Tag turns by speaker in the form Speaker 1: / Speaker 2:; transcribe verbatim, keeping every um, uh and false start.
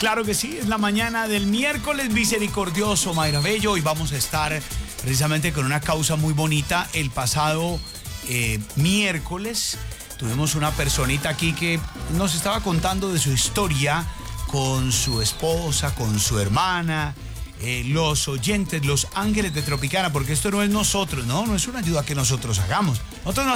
Speaker 1: Claro que sí, es la mañana del miércoles misericordioso, Mayra Bello. Hoy vamos a estar precisamente con una causa muy bonita. El pasado eh, miércoles tuvimos una personita aquí que nos estaba contando de su historia con su esposa, con su hermana, eh, los oyentes, los ángeles de Tropicana, porque esto no es nosotros, no, no es una ayuda que nosotros hagamos. Nosotros no